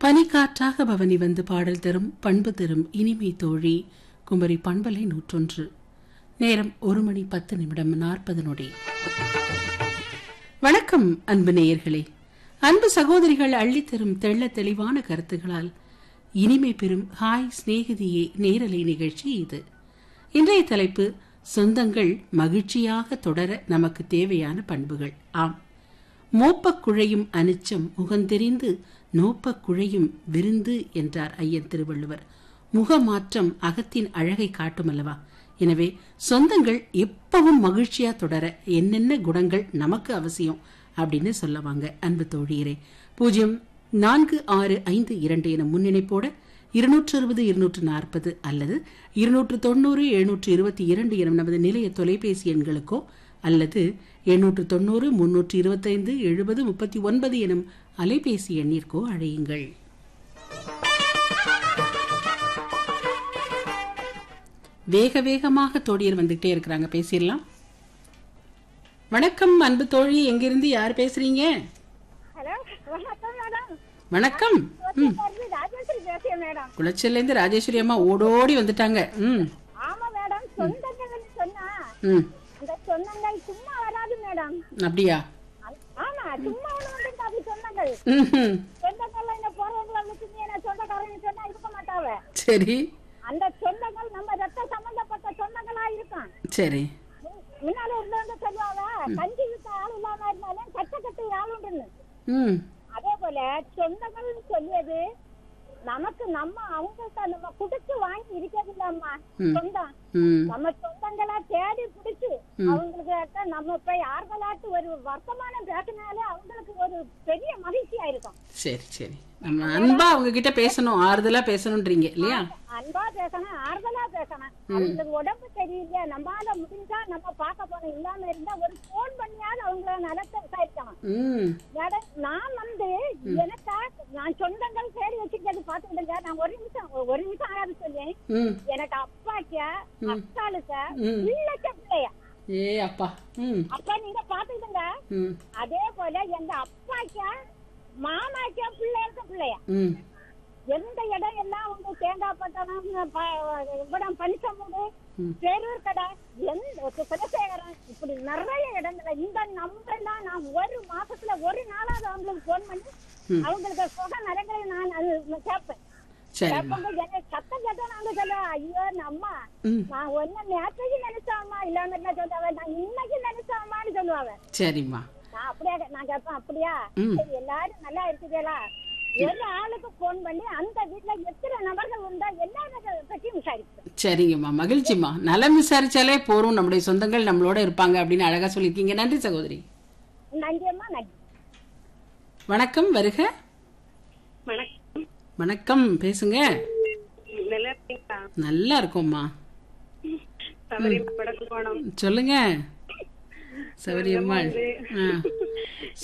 பனிக்காற்றாக பவனி வந்து பாடல் தரும் பண்பு தரும் இனிமை தோழி குமரி பண்பலை 101. நேரம் 1:10 வணக்கம் அன்பு நேயர்களே. அன்பு சகோதரிகள் அள்ளித்தரும் தெள்ள தெளிவான கருத்துகளால் இனிமை பெறும் ஹாய் சிநேகிதியே நேரலை நிகழ்ச்சி இது. இன்றைய தலைப்பு சொந்தங்கள் மகிழ்ச்சியாக தொடர நமக்கு தேவையான பண்புகள். ஆம், மோப்பக் குழையும் அனிச்சம் முகந்தெரிந்து நோப்பக் குழையும் விருந்து என்றார் ஐயன் திருவள்ளுவர். முகமாற்றம் அகத்தின் அழகை காட்டுமல்லவா? எனவே சொந்தங்கள் எப்பவும் மகிழ்ச்சியா தொடர என்னென்ன குணங்கள் நமக்கு அவசியம் அப்படின்னு சொல்லவாங்க அன்பு தோழியரே. 0465 என முன்னிணைப்போட 260 240 அல்லது 290 722 எனும் நமது நிலைய தொலைபேசி எண்களுக்கோ அல்லது 890 325 70 39 எனும் அலைபேசி எண்ணிற்கோ அழையுங்கள். வேக வேகமாக தோழியர் வந்துகிட்டே இருக்கிறாங்க, பேசிடலாம். வணக்கம் அன்பு தோழி, எங்கிருந்து யார் பேசுறீங்க? வணக்கம். குளச்சல்ல இருந்து ராஜேஸ்வரி அம்மா ஓடோடி வந்துட்டாங்க. அப்படியா? சரி. அந்த சொந்தங்கள் நம்ம ரத்த சம்பந்தப்பட்ட சொந்தங்களா இருக்கும். சரி. முன்னால இருந்தவங்க சொல்லுவாங்க, கஞ்சி வித்த ஆள் இல்லாம இருந்தாலும் கட்டு ஆள் உண்டு. அதே போல சொந்தங்கள் சொல்லியது நமக்கு நம்ம அவங்கள்ட்ட நம்ம குடுத்து வாங்கி இருக்கிறது இல்லம்மா சொந்தம். நம்ம சொந்தங்களா தேடி பிடிச்சு அவங்களுக்கு நம்ம போய் ஆறுதலாட்டு ஒரு வர்த்தமானம் பேசினாலே அவங்களுக்கு ஒரு பெரிய மகிழ்ச்சியா இருக்கும். சரி சரி, நம்ம அன்பா அவங்க கிட்ட பேசணும், ஆறுதலா பேசணும்ன்றீங்க இல்லையா? அன்பா பேசணும், ஆறுதலா பேசணும். அவங்களுக்கு உடம்பு சரியில்லையா, நம்மளால முடிஞ்சா நம்ம பார்க்க போனோம், இல்லாம இருந்தா ஒரு போன் பண்ணியாவது அவங்கள நலத்தை விசாரிக்கணும். நான் எனக்கா நான் சொந்தங்கள் தேடி வச்சுக்கிறது பாத்துக்கிடுங்க. நான் ஒரு நிமிஷம் ஆகாது சொல்லேன். எனக்கு அப்பாக்கா அக்காளுக்கா பிள்ளைக்க பிள்ளையா அப்பா அப்பா நீங்க பாத்துக்கிடுங்க. அதே போல எங்க அப்பாக்கா மாமாக்கா பிள்ளை இருக்க பிள்ளையா எந்த இடம் எல்லாம் உங்க தேங்காய் பட்டணம் பனிச்சமூடு பேரூர் கடை குலசேகரம் இப்படி நிறைய இடத்துல இந்த நம்பர் தான் நான் ஒரு மாசத்துல ஒரு நாளாவது அவங்களுக்கு போன் பண்ணி அவங்களுக்கு சுக நலங்களை நான் கேட்பேன். சத்தம் கேட்டா நாங்க சொல்லுவோம், ஐயோ அம்மா நான் ஒன்னு நேற்றைக்கு நினைச்சாமா இல்லாம என்ன சொல்லுவேன், நான் இன்னைக்கு நினைச்சாமான்னு சொல்லுவாங்க. சரிம்மா, நான் அப்படியே நான் கேட்பேன். அப்படியா? எல்லாரும் நல்லா இருக்குதா? ஒரு ஆளுக்கு போன் பண்ணி அந்த வீட்டுல எத்தனை நபர்கள் உண்டா எல்லாரும் பற்றி விசாரிப்பேன். சரிங்கம்மா, மகிழ்ச்சிம்மா. நலம் விசாரிச்சாலே போறோம், நம்முடைய சொந்தங்கள் நம்மளோட இருப்பாங்க அப்படின்னு அழகா சொல்லிருக்கீங்க. நன்றி சகோதரி. நன்றியம்மா, நன்றி. வணக்கம், வருக. வணக்கம், பேசுங்க. நல்லா இருக்கோம்மா. சொல்லுங்க சௌரியம்மா.